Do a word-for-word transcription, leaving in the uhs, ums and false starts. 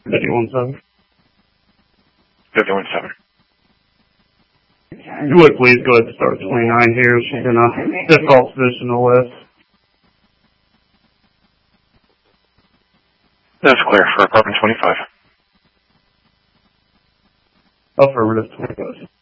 fifty-one seven. fifty-one seven. You would please go ahead and start twenty-nine here. She's in a difficult position to lift. That's clear for apartment twenty-five. Affirmative twenty-five.